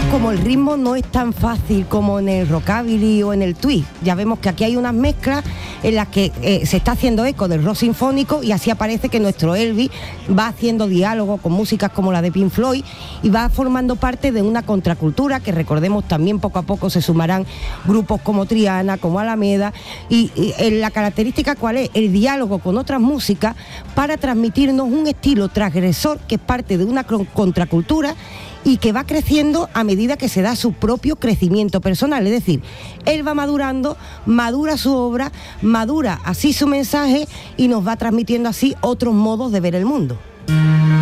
como el ritmo no es tan fácil como en el rockabilly o en el twist. Ya vemos que aquí hay unas mezclas en las que se está haciendo eco del rock sinfónico y así aparece que nuestro Elvis va haciendo diálogo con músicas como la de Pink Floyd y va formando parte de una contracultura que, recordemos, también poco a poco se sumarán grupos como Triana, como Alameda y la característica ¿cuál es? El diálogo con otras músicas para transmitirnos un estilo transgresor que es parte de una contracultura y que va creciendo a medida que se da su propio crecimiento personal. Es decir, él va madurando, madura su obra, madura así su mensaje y nos va transmitiendo así otros modos de ver el mundo.